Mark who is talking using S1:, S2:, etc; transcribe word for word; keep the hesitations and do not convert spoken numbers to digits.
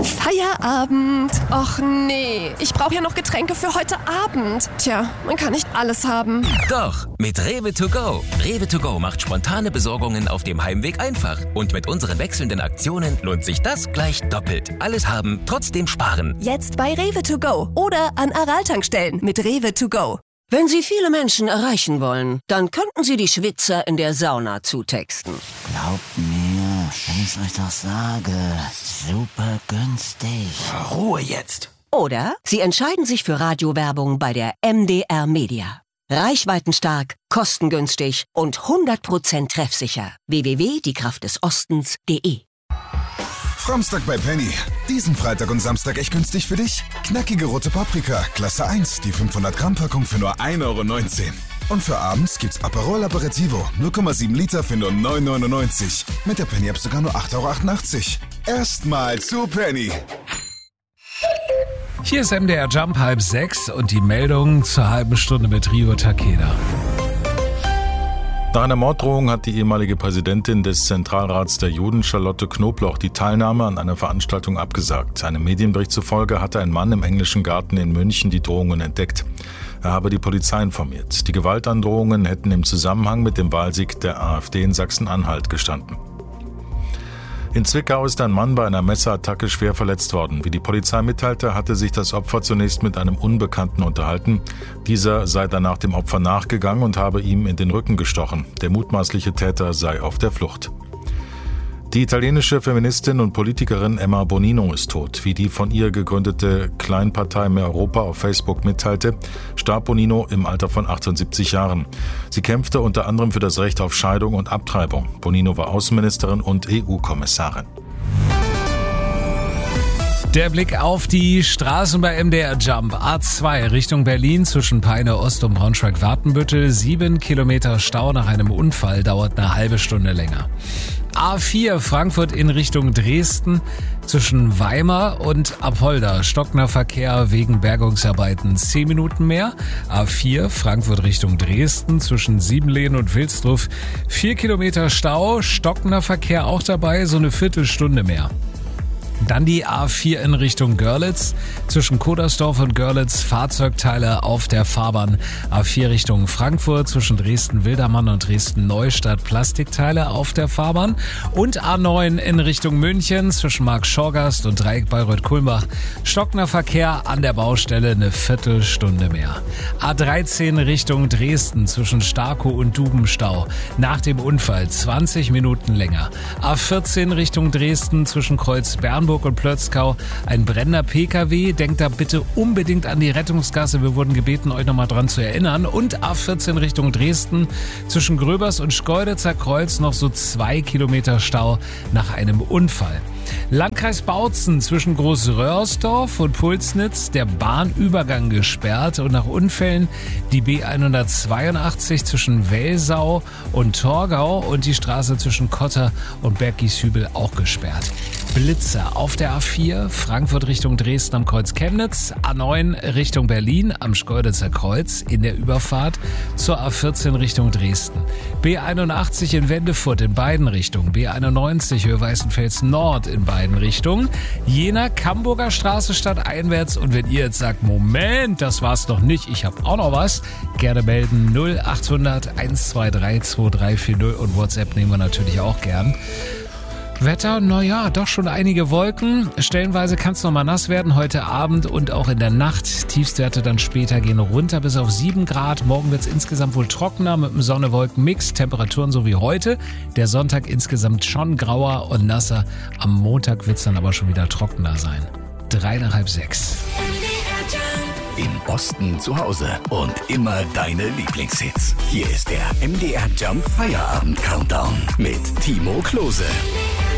S1: Feierabend. Och nee, ich brauche ja noch Getränke für heute Abend. Tja, man kann nicht alles haben.
S2: Doch, mit Rewe to go. Rewe to go macht spontane Besorgungen auf dem Heimweg einfach. Und mit unseren wechselnden Aktionen lohnt sich das gleich doppelt. Alles haben, trotzdem sparen.
S1: Jetzt bei Rewe to go oder an Aral-Tankstellen mit Rewe to go.
S3: Wenn Sie viele Menschen erreichen wollen, dann könnten Sie die Schwitzer in der Sauna zutexten.
S4: Glaubt mir, wenn ich's euch doch sage, super günstig.
S5: Ruhe jetzt.
S3: Oder Sie entscheiden sich für Radiowerbung bei der M D R Media. Reichweitenstark, kostengünstig und hundert Prozent treffsicher. w w w punkt die kraft des ostens punkt de
S6: Samstag bei Penny. Diesen Freitag und Samstag echt günstig für dich? Knackige rote Paprika, Klasse eins, die fünfhundert Gramm Packung für nur ein Euro neunzehn. Und für abends gibt's Aperol Aperitivo, null Komma sieben Liter für nur neun Euro neunundneunzig. Mit der Penny-App sogar nur acht Euro achtundachtzig. Erstmal zu Penny.
S7: Hier ist M D R Jump halb sechs und die Meldung zur halben Stunde mit Rio Takeda.
S8: Nach einer Morddrohung hat die ehemalige Präsidentin des Zentralrats der Juden, Charlotte Knobloch, die Teilnahme an einer Veranstaltung abgesagt. Einem Medienbericht zufolge hatte ein Mann im Englischen Garten in München die Drohungen entdeckt. Er habe die Polizei informiert. Die Gewaltandrohungen hätten im Zusammenhang mit dem Wahlsieg der AfD in Sachsen-Anhalt gestanden. In Zwickau ist ein Mann bei einer Messerattacke schwer verletzt worden. Wie die Polizei mitteilte, hatte sich das Opfer zunächst mit einem Unbekannten unterhalten. Dieser sei danach dem Opfer nachgegangen und habe ihm in den Rücken gestochen. Der mutmaßliche Täter sei auf der Flucht. Die italienische Feministin und Politikerin Emma Bonino ist tot. Wie die von ihr gegründete Kleinpartei Mehr Europa auf Facebook mitteilte, starb Bonino im Alter von achtundsiebzig Jahren. Sie kämpfte unter anderem für das Recht auf Scheidung und Abtreibung. Bonino war Außenministerin und E U-Kommissarin.
S7: Der Blick auf die Straßen bei M D R Jump. A zwei Richtung Berlin zwischen Peine Ost und Braunschweig-Wartenbüttel. Sieben Kilometer Stau nach einem Unfall, dauert eine halbe Stunde länger. A vier Frankfurt in Richtung Dresden zwischen Weimar und Apolda. Stockender Verkehr wegen Bergungsarbeiten zehn Minuten mehr. A vier Frankfurt Richtung Dresden zwischen Siebenlehn und Wilsdruff. vier Kilometer Stau, stockender Verkehr auch dabei, so eine Viertelstunde mehr. Dann die A vier in Richtung Görlitz. Zwischen Kodersdorf und Görlitz Fahrzeugteile auf der Fahrbahn. A vier Richtung Frankfurt zwischen Dresden-Wildermann und Dresden-Neustadt Plastikteile auf der Fahrbahn. Und A neun in Richtung München zwischen Markt-Schorgast und Dreieck Bayreuth-Kulmbach. Stockender Verkehr an der Baustelle eine Viertelstunde mehr. A dreizehn Richtung Dresden zwischen Starkow und Dubenstau. Nach dem Unfall zwanzig Minuten länger. A vierzehn Richtung Dresden zwischen Kreuz-Bernburg und Plötzkau, ein brennender P K W. Denkt da bitte unbedingt an die Rettungsgasse. Wir wurden gebeten, euch nochmal dran zu erinnern. Und A vierzehn Richtung Dresden zwischen Gröbers und Schkeuditzer Kreuz noch so zwei Kilometer Stau nach einem Unfall. Landkreis Bautzen zwischen Großröhrsdorf und Pulsnitz, der Bahnübergang gesperrt und nach Unfällen die B hundertzweiundachtzig zwischen Welsau und Torgau und die Straße zwischen Kotter und Berggieshübel auch gesperrt. Blitzer auf der A vier, Frankfurt Richtung Dresden am Kreuz Chemnitz, A neun Richtung Berlin am Schkeuditzer Kreuz in der Überfahrt zur A vierzehn Richtung Dresden. B einundachtzig in Wendefurt in beiden Richtungen, B einundneunzig Höhe Weißenfels Nord in beiden Richtungen, Jena Camburger Straße stadteinwärts. Und wenn ihr jetzt sagt, Moment, das war's noch nicht, ich habe auch noch was, gerne melden null achthundert eins zwei drei zwei drei vier null und WhatsApp nehmen wir natürlich auch gern. Wetter, naja, doch schon einige Wolken. Stellenweise kann es nochmal nass werden heute Abend und auch in der Nacht. Tiefstwerte dann später gehen runter bis auf sieben Grad. Morgen wird es insgesamt wohl trockener mit einem Sonne-Wolken-Mix. Temperaturen so wie heute. Der Sonntag insgesamt schon grauer und nasser. Am Montag wird es dann aber schon wieder trockener sein. Drei nach halb sechs.
S5: Im Osten zu Hause und immer deine Lieblingshits. Hier ist der M D R Jump Feierabend Countdown mit Timo Klose.